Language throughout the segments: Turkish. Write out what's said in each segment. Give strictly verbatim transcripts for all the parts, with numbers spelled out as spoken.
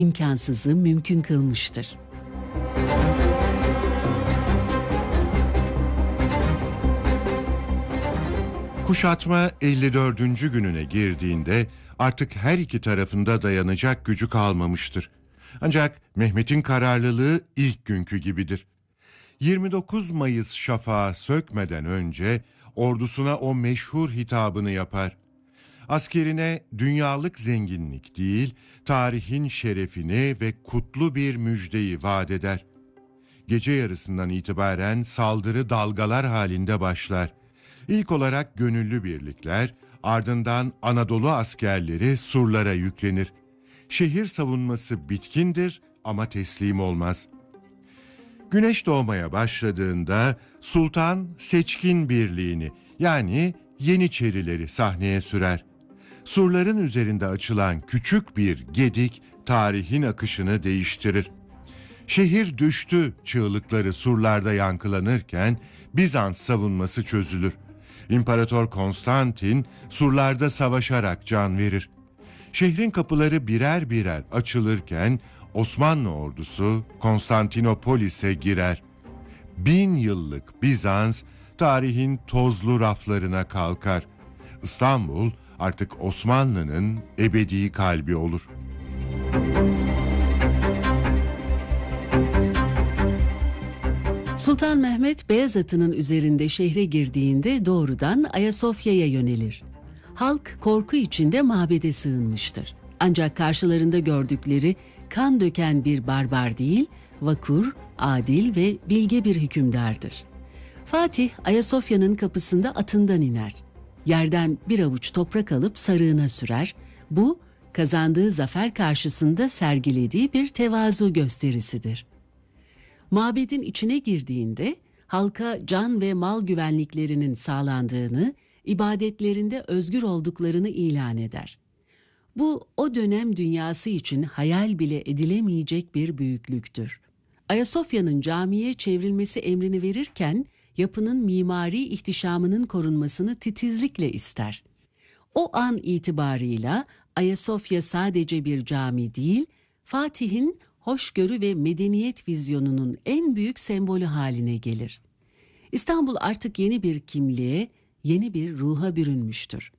imkansızı mümkün kılmıştır. Kuşatma elli dördüncü gününe girdiğinde artık her iki tarafında dayanacak gücü kalmamıştır. Ancak Mehmet'in kararlılığı ilk günkü gibidir. yirmi dokuz Mayıs şafağı sökmeden önce ordusuna o meşhur hitabını yapar. Askerine dünyalık zenginlik değil, tarihin şerefini ve kutlu bir müjdeyi vaat eder. Gece yarısından itibaren saldırı dalgalar halinde başlar. İlk olarak gönüllü birlikler, ardından Anadolu askerleri surlara yüklenir. Şehir savunması bitkindir ama teslim olmaz. Güneş doğmaya başladığında Sultan Seçkin Birliği'ni yani Yeniçerileri sahneye sürer. Surların üzerinde açılan küçük bir gedik tarihin akışını değiştirir. Şehir düştü çığlıkları surlarda yankılanırken Bizans savunması çözülür. İmparator Konstantin surlarda savaşarak can verir. Şehrin kapıları birer birer açılırken Osmanlı ordusu Konstantinopolis'e girer. Bin yıllık Bizans tarihin tozlu raflarına kalkar. İstanbul artık Osmanlı'nın ebedi kalbi olur. Sultan Mehmet beyaz atının üzerinde şehre girdiğinde doğrudan Ayasofya'ya yönelir. Halk korku içinde mabede sığınmıştır. Ancak karşılarında gördükleri kan döken bir barbar değil, vakur, adil ve bilge bir hükümdardır. Fatih Ayasofya'nın kapısında atından iner. Yerden bir avuç toprak alıp sarığına sürer. Bu kazandığı zafer karşısında sergilediği bir tevazu gösterisidir. Mabedin içine girdiğinde halka can ve mal güvenliklerinin sağlandığını, ibadetlerinde özgür olduklarını ilan eder. Bu o dönem dünyası için hayal bile edilemeyecek bir büyüklüktür. Ayasofya'nın camiye çevrilmesi emrini verirken yapının mimari ihtişamının korunmasını titizlikle ister. O an itibarıyla Ayasofya sadece bir cami değil, Fatih'in hoşgörü ve medeniyet vizyonunun en büyük sembolü haline gelir. İstanbul artık yeni bir kimliğe, yeni bir ruha bürünmüştür.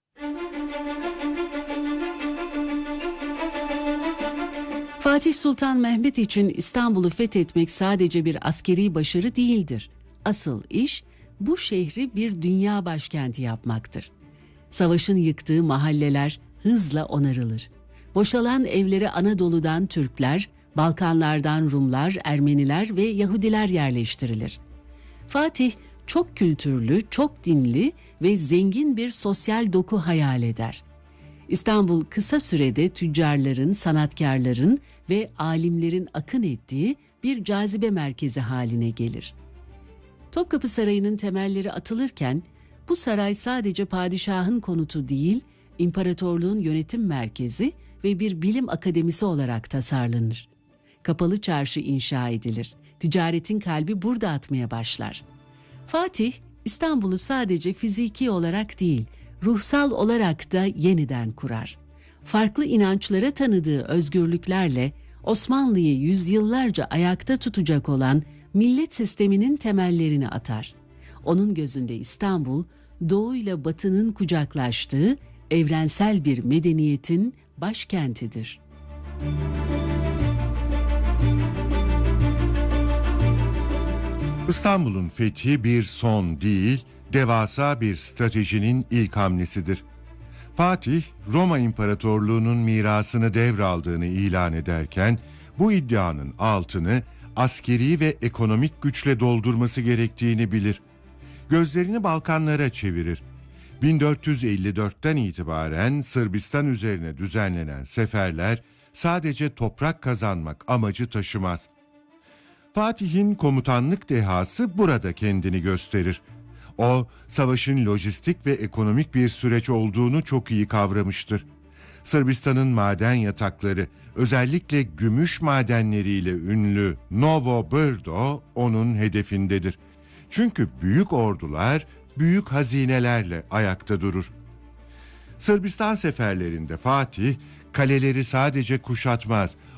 Fatih Sultan Mehmet için İstanbul'u fethetmek sadece bir askeri başarı değildir. Asıl iş bu şehri bir dünya başkenti yapmaktır. Savaşın yıktığı mahalleler hızla onarılır. Boşalan evlere Anadolu'dan Türkler, Balkanlardan Rumlar, Ermeniler ve Yahudiler yerleştirilir. Fatih çok kültürlü, çok dinli ve zengin bir sosyal doku hayal eder. İstanbul kısa sürede tüccarların, sanatkarların ve alimlerin akın ettiği bir cazibe merkezi haline gelir. Topkapı Sarayı'nın temelleri atılırken bu saray sadece padişahın konutu değil, imparatorluğun yönetim merkezi ve bir bilim akademisi olarak tasarlanır. Kapalı çarşı inşa edilir. Ticaretin kalbi burada atmaya başlar. Fatih, İstanbul'u sadece fiziki olarak değil, ruhsal olarak da yeniden kurar. Farklı inançlara tanıdığı özgürlüklerle Osmanlı'yı yüzyıllarca ayakta tutacak olan millet sisteminin temellerini atar. Onun gözünde İstanbul, Doğu ile Batı'nın kucaklaştığı evrensel bir medeniyetin başkentidir. İstanbul'un fethi bir son değil, devasa bir stratejinin ilk hamlesidir. Fatih, Roma İmparatorluğu'nun mirasını devraldığını ilan ederken, bu iddianın altını askeri ve ekonomik güçle doldurması gerektiğini bilir. Gözlerini Balkanlara çevirir. bin dört yüz elli dörtten itibaren Sırbistan üzerine düzenlenen seferler sadece toprak kazanmak amacı taşımaz. Fatih'in komutanlık dehası burada kendini gösterir. O, savaşın lojistik ve ekonomik bir süreç olduğunu çok iyi kavramıştır. Sırbistan'ın maden yatakları, özellikle gümüş madenleriyle ünlü Novo Brdo onun hedefindedir. Çünkü büyük ordular büyük hazinelerle ayakta durur. Sırbistan seferlerinde Fatih, Kaleleri sadece kuşatmaz,